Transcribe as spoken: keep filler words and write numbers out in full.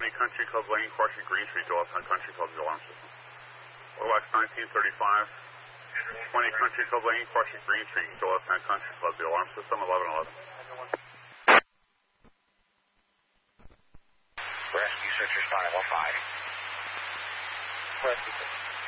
Country Club Lane, crossing Green Street, go left on Country Club, the alarm system. O X nineteen thirty-five, twenty Country Club Lane, crossing Green Street, go left on Country Club, the alarm system, eleven eleven. Rescue search responding one five. Rescue.